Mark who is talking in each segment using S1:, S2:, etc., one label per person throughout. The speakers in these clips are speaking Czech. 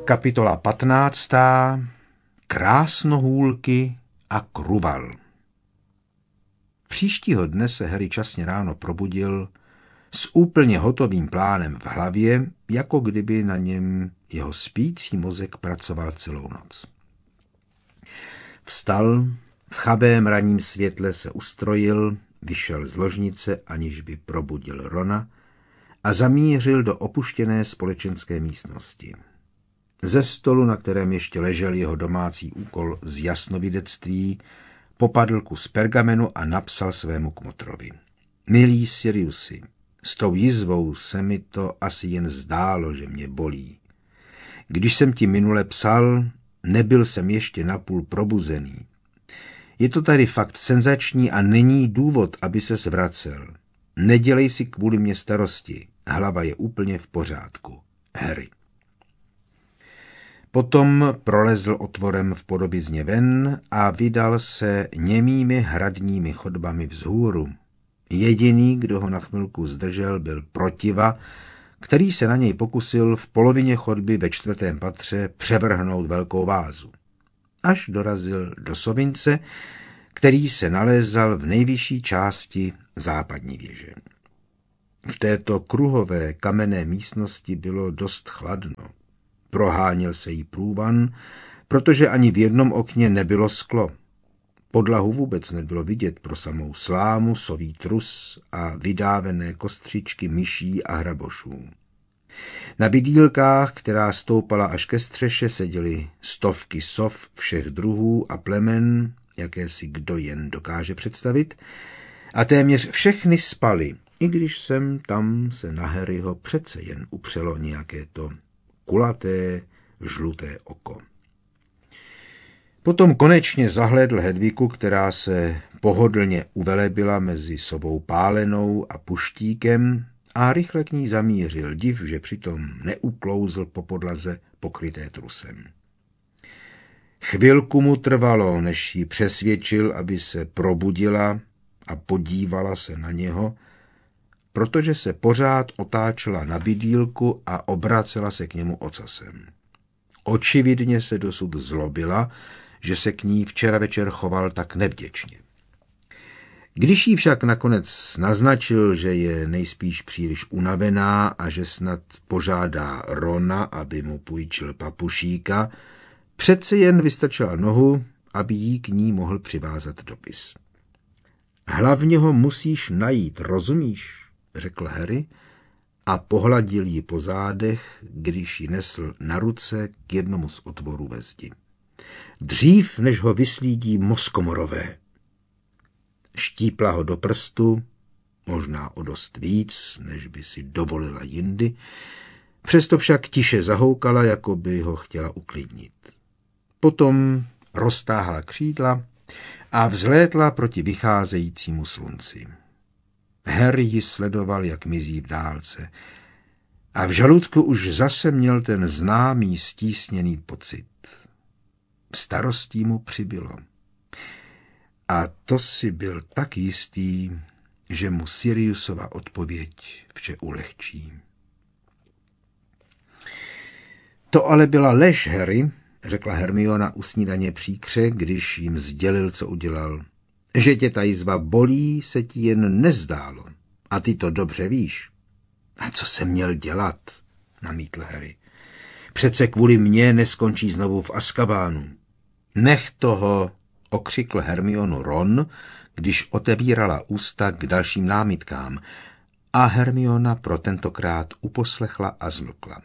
S1: Kapitola 15. Krásnohůlky a Kruval. Příštího dne se Harry časně ráno probudil s úplně hotovým plánem v hlavě, jako kdyby na něm jeho spící mozek pracoval celou noc. Vstal, v chabém ranním světle se ustrojil, vyšel z ložnice, aniž by probudil Rona, a zamířil do opuštěné společenské místnosti. Ze stolu, na kterém ještě ležel jeho domácí úkol z jasnovidectví, popadl kus pergamenu a napsal svému kmotrovi. Milý Siriusi, s tou jizvou se mi to asi jen zdálo, že mě bolí. Když jsem ti minule psal, nebyl jsem ještě napůl probuzený. Je to tady fakt senzační a není důvod, aby se zvracel. Nedělej si kvůli mě starosti, hlava je úplně v pořádku. Harry. Potom prolezl otvorem v podobizně ven a vydal se němými hradními chodbami vzhůru. Jediný, kdo ho na chvilku zdržel, byl Protiva, který se na něj pokusil v polovině chodby ve 4. patře převrhnout velkou vázu. Až dorazil do sovince, který se nalézal v nejvyšší části západní věže. V této kruhové kamenné místnosti bylo dost chladno. Proháněl se jí průvan, protože ani v jednom okně nebylo sklo. Podlahu vůbec nebylo vidět pro samou slámu, sový trus a vydávené kostřičky myší a hrabošů. Na bydýlkách, která stoupala až ke střeše, seděly stovky sov všech druhů a plemen, jaké si kdo jen dokáže představit, a téměř všechny spaly, i když sem tam se na Harryho přece jen upřelo nějaké to kulaté, žluté oko. Potom konečně zahlédl Hedviku, která se pohodlně uvelebila mezi sobou Pálenou a Puštíkem a rychle k ní zamířil, div, že přitom neuklouzl po podlaze pokryté trusem. Chvilku mu trvalo, než ji přesvědčil, aby se probudila a podívala se na něho, protože se pořád otáčela na bydýlku a obracela se k němu ocasem. Očividně se dosud zlobila, že se k ní včera večer choval tak nevděčně. Když jí však nakonec naznačil, že je nejspíš příliš unavená a že snad požádá Rona, aby mu půjčil papušíka, přece jen vystrčila nohu, aby jí k ní mohl přivázat dopis. Hlavně ho musíš najít, rozumíš? Řekl Harry a pohladil ji po zádech, když ji nesl na ruce k jednomu z otvorů ve zdi. Dřív, než ho vyslídí Moskomorové. Štípla ho do prstu, možná o dost víc, než by si dovolila jindy, přesto však tiše zahoukala, jako by ho chtěla uklidnit. Potom roztáhla křídla a vzlétla proti vycházejícímu slunci. Harry ji sledoval, jak mizí v dálce, a v žaludku už zase měl ten známý stísněný pocit. Starostí mu přibylo. A to si byl tak jistý, že mu Siriusova odpověď vše ulehčí. To ale byla lež, Harry, řekla Hermiona u snídaně příkře, když jim sdělil, co udělal. Že tě ta jizva bolí, se ti jen nezdálo. A ty to dobře víš. A co jsem měl dělat? Namítl Harry. Přece kvůli mně neskončí znovu v Azkabánu. Nech toho, okřikl Hermionu Ron, když otevírala ústa k dalším námitkám. A Hermiona pro tentokrát uposlechla a zmlkla.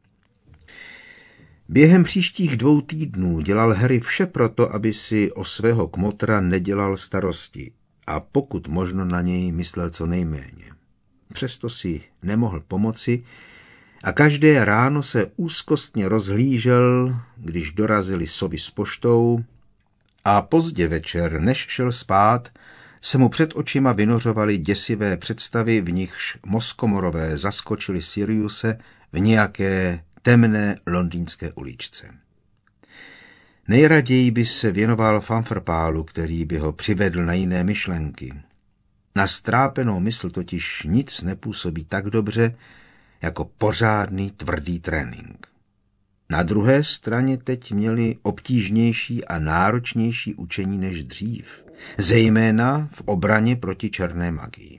S1: Během příštích 2 týdnů dělal Harry vše proto, aby si o svého kmotra nedělal starosti a pokud možno na něj myslel co nejméně. Přesto si nemohl pomoci a každé ráno se úzkostně rozhlížel, když dorazili sovy s poštou a pozdě večer, než šel spát, se mu před očima vynořovaly děsivé představy, v nichž Moskomorové zaskočili Siriuse v nějaké temné londýnské uličce. Nejraději by se věnoval fanfrpálu, který by ho přivedl na jiné myšlenky. Na strápenou mysl totiž nic nepůsobí tak dobře, jako pořádný tvrdý trénink. Na druhé straně teď měli obtížnější a náročnější učení než dřív, zejména v obraně proti černé magii.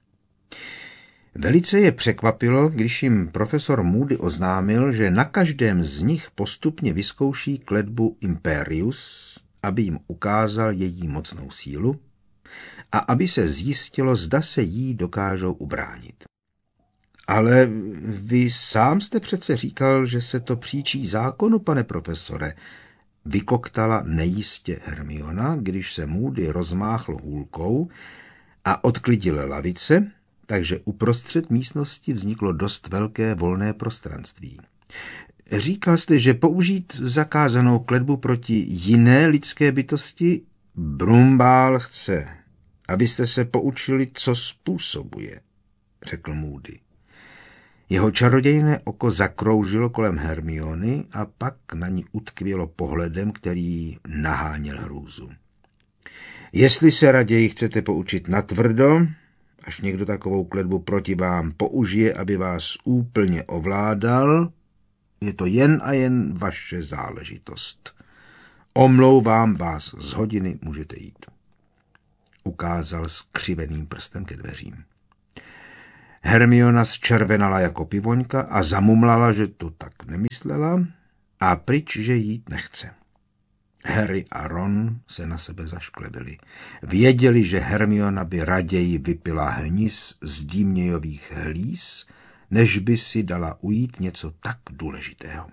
S1: Velice je překvapilo, když jim profesor Moody oznámil, že na každém z nich postupně vyzkouší kletbu Imperius, aby jim ukázal její mocnou sílu a aby se zjistilo, zda se jí dokážou ubránit. Ale vy sám jste přece říkal, že se to příčí zákonu, pane profesore, vykoktala nejistě Hermiona, když se Moody rozmáchl hůlkou a odklidil lavice, takže uprostřed místnosti vzniklo dost velké volné prostranství. Říkal jste, že použít zakázanou kletbu proti jiné lidské bytosti? Brumbál chce, abyste se poučili, co způsobuje, řekl Moody. Jeho čarodějné oko zakroužilo kolem Hermiony a pak na ní utkvělo pohledem, který naháněl hrůzu. Jestli se raději chcete poučit natvrdo, až někdo takovou kletbu proti vám použije, aby vás úplně ovládal, je to jen a jen vaše záležitost. Omlouvám vás, z hodiny můžete jít. Ukázal skřiveným prstem ke dveřím. Hermiona zčervenala jako pivoňka a zamumlala, že to tak nemyslela a pryč, že jít nechce. Harry a Ron se na sebe zašklebili. Věděli, že Hermiona by raději vypila hnis z dímnějových hlíz, než by si dala ujít něco tak důležitého.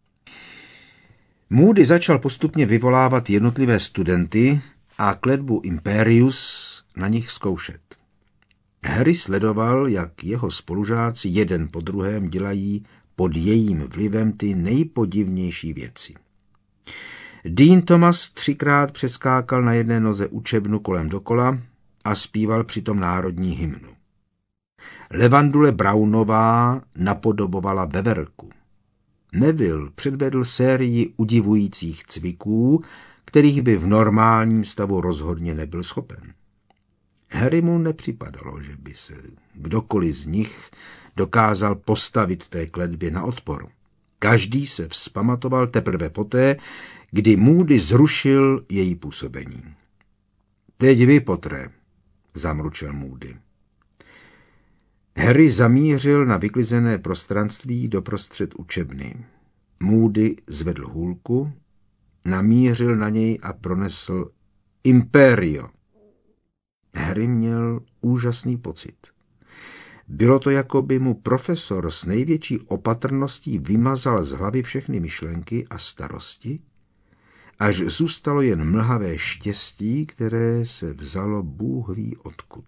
S1: Moody začal postupně vyvolávat jednotlivé studenty a kletbu Imperius na nich zkoušet. Harry sledoval, jak jeho spolužáci jeden po druhém dělají pod jejím vlivem ty nejpodivnější věci. Dean Thomas 3krát přeskákal na jedné noze učebnu kolem dokola a zpíval přitom národní hymnu. Levandule Brownová napodobovala veverku. Neville předvedl sérii udivujících cviků, kterých by v normálním stavu rozhodně nebyl schopen. Harry mu nepřipadalo, že by se kdokoliv z nich dokázal postavit té kletbě na odpor. Každý se vzpamatoval teprve poté, kdy Moody zrušil její působení. Teď vy, Pottere, zamručel Moody. Harry zamířil na vyklizené prostranství doprostřed učebny. Moody zvedl hůlku, namířil na něj a pronesl Imperio. Harry měl úžasný pocit. Bylo to, jako by mu profesor s největší opatrností vymazal z hlavy všechny myšlenky a starosti, až zůstalo jen mlhavé štěstí, které se vzalo Bůh ví odkud.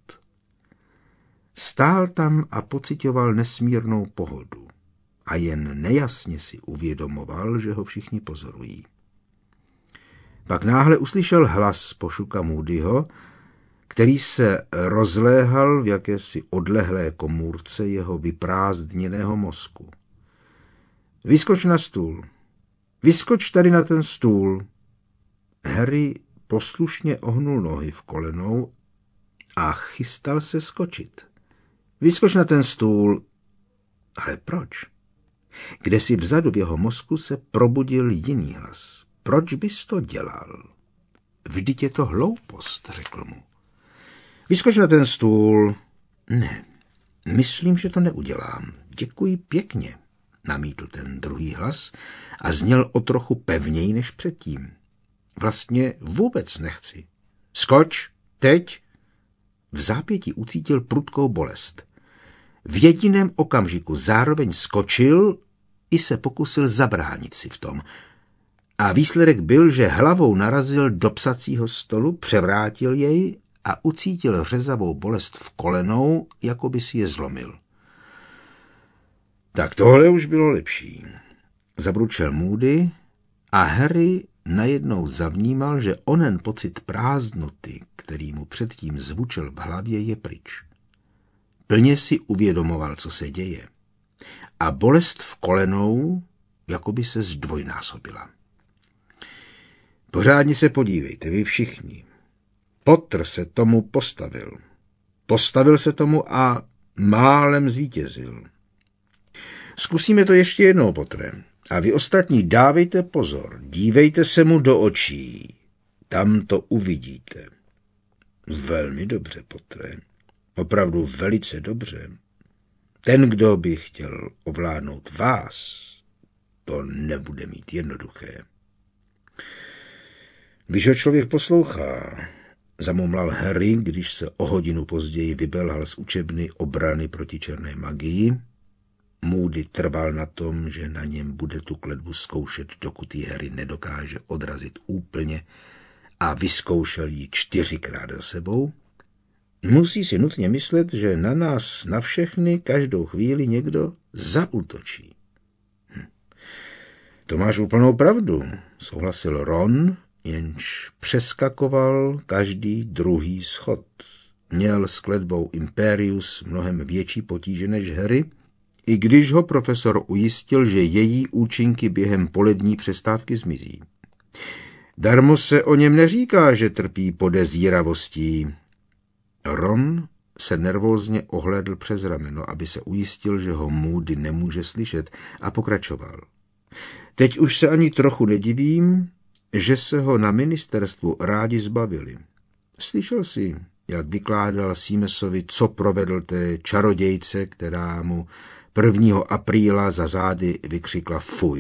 S1: Stál tam a pocitoval nesmírnou pohodu a jen nejasně si uvědomoval, že ho všichni pozorují. Pak náhle uslyšel hlas pošuka Moodyho, který se rozléhal v jakési odlehlé komůrce jeho vyprázdněného mozku. Vyskoč na stůl. Vyskoč tady na ten stůl. Harry poslušně ohnul nohy v kolenou a chystal se skočit. Vyskoč na ten stůl. Ale proč? Kdesi vzadu v jeho mozku se probudil jiný hlas. Proč bys to dělal? Vždyť je to hloupost, řekl mu. Vyskoč na ten stůl. Ne, myslím, že to neudělám. Děkuji pěkně, namítl ten druhý hlas a zněl o trochu pevněji než předtím. Vlastně vůbec nechci. Skoč, teď. V zápětí ucítil prudkou bolest. V jediném okamžiku zároveň skočil i se pokusil zabránit si v tom. A výsledek byl, že hlavou narazil do psacího stolu, převrátil jej a ucítil řezavou bolest v kolenou, jako by si je zlomil. Tak tohle už bylo lepší. Zabručel Moody a Harry najednou zavnímal, že onen pocit prázdnoty, který mu předtím zvučel v hlavě, je pryč. Plně si uvědomoval, co se děje. A bolest v kolenou jako by se zdvojnásobila. Pořádně se podívejte, vy všichni. Potter se tomu postavil. Postavil se tomu a málem zvítězil. Zkusíme to ještě jednou, Pottere. A vy ostatní dávejte pozor, dívejte se mu do očí, tam to uvidíte. Velmi dobře, Potre, opravdu velice dobře. Ten, kdo by chtěl ovládnout vás, to nebude mít jednoduché. Když ho člověk poslouchá, zamumlal Harry, když se o hodinu později vybelhal z učebny obrany proti černé magii. Moody trval na tom, že na něm bude tu kletbu zkoušet, dokud ji Harry nedokáže odrazit úplně, a vyzkoušel ji 4krát za sebou. Musí si nutně myslet, že na nás, na všechny, každou chvíli někdo zaútočí. To máš úplnou pravdu, souhlasil Ron, jenž přeskakoval každý druhý schod. Měl s kletbou Imperius mnohem větší potíže než Harry, i když ho profesor ujistil, že její účinky během polední přestávky zmizí. Darmo se o něm neříká, že trpí podezíravostí. Ron se nervózně ohlédl přes rameno, aby se ujistil, že ho Moody nemůže slyšet, a pokračoval. Teď už se ani trochu nedivím, že se ho na ministerstvu rádi zbavili. Slyšel jsi, jak vykládal Seamusovi, co provedl té čarodějce, která mu 1. apríla za zády vykřikla fuj.